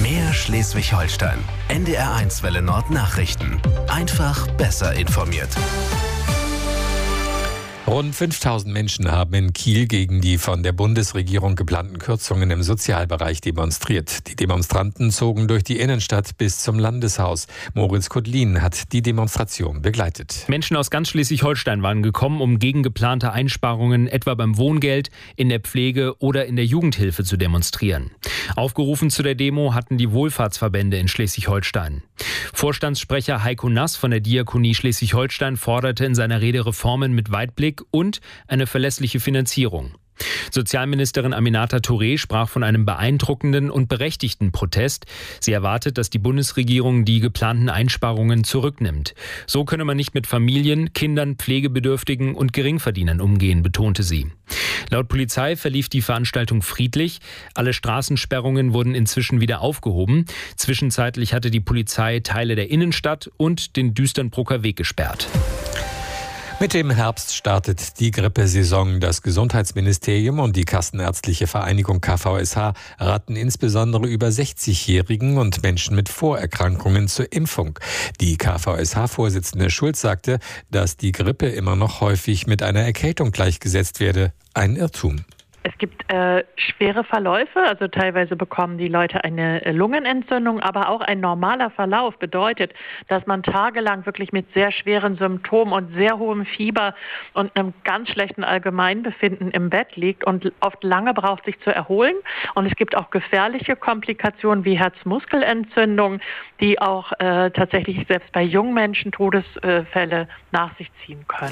Mehr Schleswig-Holstein. NDR1 Welle Nord Nachrichten. Einfach besser informiert. Rund 5000 Menschen haben in Kiel gegen die von der Bundesregierung geplanten Kürzungen im Sozialbereich demonstriert. Die Demonstranten zogen durch die Innenstadt bis zum Landeshaus. Moritz Kudlin hat die Demonstration begleitet. Menschen aus ganz Schleswig-Holstein waren gekommen, um gegen geplante Einsparungen etwa beim Wohngeld, in der Pflege oder in der Jugendhilfe zu demonstrieren. Aufgerufen zu der Demo hatten die Wohlfahrtsverbände in Schleswig-Holstein. Vorstandssprecher Heiko Nass von der Diakonie Schleswig-Holstein forderte in seiner Rede Reformen mit Weitblick und eine verlässliche Finanzierung. Sozialministerin Aminata Touré sprach von einem beeindruckenden und berechtigten Protest. Sie erwartet, dass die Bundesregierung die geplanten Einsparungen zurücknimmt. So könne man nicht mit Familien, Kindern, Pflegebedürftigen und Geringverdienern umgehen, betonte sie. Laut Polizei verlief die Veranstaltung friedlich. Alle Straßensperrungen wurden inzwischen wieder aufgehoben. Zwischenzeitlich hatte die Polizei Teile der Innenstadt und den Düsternbrucker Weg gesperrt. Mit dem Herbst startet die Grippesaison. Das Gesundheitsministerium und die Kassenärztliche Vereinigung KVSH raten insbesondere über 60-Jährigen und Menschen mit Vorerkrankungen zur Impfung. Die KVSH-Vorsitzende Schulz sagte, dass die Grippe immer noch häufig mit einer Erkältung gleichgesetzt werde. Ein Irrtum. Es gibt schwere Verläufe, also teilweise bekommen die Leute eine Lungenentzündung, aber auch ein normaler Verlauf bedeutet, dass man tagelang wirklich mit sehr schweren Symptomen und sehr hohem Fieber und einem ganz schlechten Allgemeinbefinden im Bett liegt und oft lange braucht, sich zu erholen. Und es gibt auch gefährliche Komplikationen wie Herzmuskelentzündung, die auch tatsächlich selbst bei jungen Menschen Todesfälle nach sich ziehen können.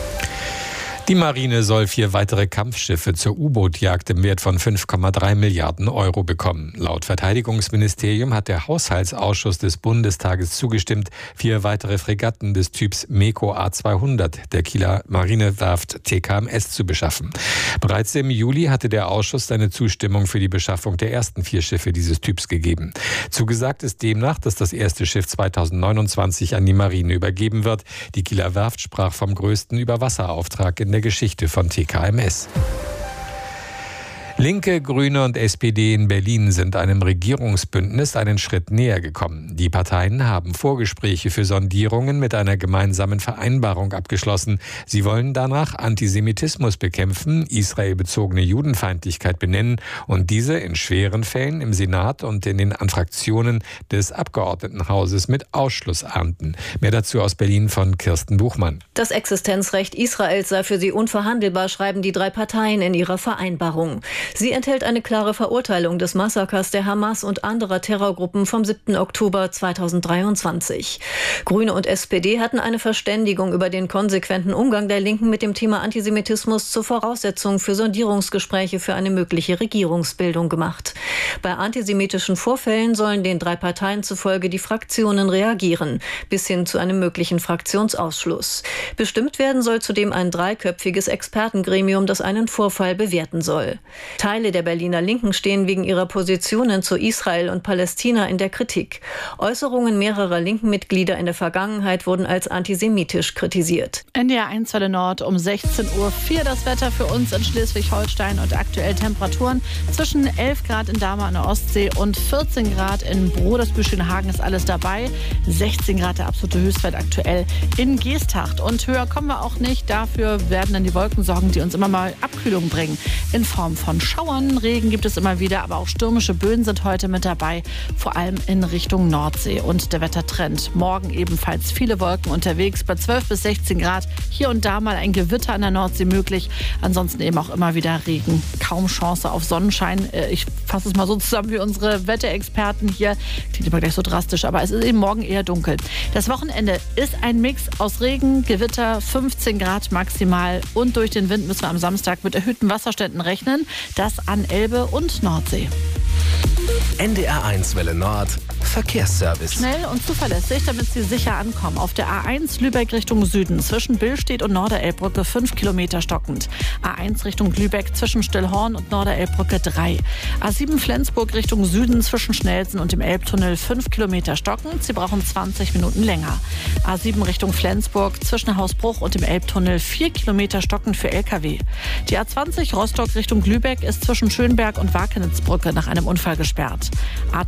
Die Marine soll 4 weitere Kampfschiffe zur U-Boot-Jagd im Wert von 5,3 Milliarden Euro bekommen. Laut Verteidigungsministerium hat der Haushaltsausschuss des Bundestages zugestimmt, 4 weitere Fregatten des Typs MEKO A200 der Kieler Marinewerft TKMS zu beschaffen. Bereits im Juli hatte der Ausschuss seine Zustimmung für die Beschaffung der ersten 4 Schiffe dieses Typs gegeben. Zugesagt ist demnach, dass das erste Schiff 2029 an die Marine übergeben wird. Die Kieler Werft sprach vom größten Überwasserauftrag in der Geschichte von TKMS. Linke, Grüne und SPD in Berlin sind einem Regierungsbündnis einen Schritt näher gekommen. Die Parteien haben Vorgespräche für Sondierungen mit einer gemeinsamen Vereinbarung abgeschlossen. Sie wollen danach Antisemitismus bekämpfen, israelbezogene Judenfeindlichkeit benennen und diese in schweren Fällen im Senat und in den Fraktionen des Abgeordnetenhauses mit Ausschluss ernten. Mehr dazu aus Berlin von Kirsten Buchmann. Das Existenzrecht Israels sei für sie unverhandelbar, schreiben die 3 Parteien in ihrer Vereinbarung. Sie enthält eine klare Verurteilung des Massakers der Hamas und anderer Terrorgruppen vom 7. Oktober 2023. Grüne und SPD hatten eine Verständigung über den konsequenten Umgang der Linken mit dem Thema Antisemitismus zur Voraussetzung für Sondierungsgespräche für eine mögliche Regierungsbildung gemacht. Bei antisemitischen Vorfällen sollen den 3 Parteien zufolge die Fraktionen reagieren, bis hin zu einem möglichen Fraktionsausschluss. Bestimmt werden soll zudem ein 3-köpfiges Expertengremium, das einen Vorfall bewerten soll. Teile der Berliner Linken stehen wegen ihrer Positionen zu Israel und Palästina in der Kritik. Äußerungen mehrerer linken Mitglieder in der Vergangenheit wurden als antisemitisch kritisiert. NDR1 Welle Nord um 16:04 Uhr das Wetter für uns in Schleswig-Holstein und aktuell Temperaturen zwischen 11 Grad in Dahme an der Ostsee und 14 Grad in Brodersbühl-Schönhagen ist alles dabei. 16 Grad der absolute Höchstwert aktuell in Geesthacht. Und höher kommen wir auch nicht. Dafür werden dann die Wolken sorgen, die uns immer mal Abkühlung bringen in Form von Schauern. Regen gibt es immer wieder, aber auch stürmische Böen sind heute mit dabei, vor allem in Richtung Nordsee. Und der Wettertrend: morgen ebenfalls viele Wolken unterwegs, bei 12 bis 16 Grad. Hier und da mal ein Gewitter an der Nordsee möglich. Ansonsten eben auch immer wieder Regen. Kaum Chance auf Sonnenschein. Ich fasse es mal so zusammen wie unsere Wetterexperten hier. Klingt immer gleich so drastisch, aber es ist eben morgen eher dunkel. Das Wochenende ist ein Mix aus Regen, Gewitter, 15 Grad maximal. Und durch den Wind müssen wir am Samstag mit erhöhten Wasserständen rechnen. Das an Elbe und Nordsee. NDR1 Welle Nord Verkehrsservice. Schnell und zuverlässig, damit Sie sicher ankommen. Auf der A1 Lübeck Richtung Süden zwischen Billstedt und Norderelbbrücke 5 Kilometer stockend. A1 Richtung Lübeck zwischen Stillhorn und Norderelbbrücke 3. A7 Flensburg Richtung Süden zwischen Schnelsen und dem Elbtunnel 5 Kilometer stockend. Sie brauchen 20 Minuten länger. A7 Richtung Flensburg zwischen Hausbruch und dem Elbtunnel 4 Kilometer stockend für LKW. Die A20 Rostock Richtung Lübeck ist zwischen Schönberg und Wakenitzbrücke nach einem Unfall gesperrt.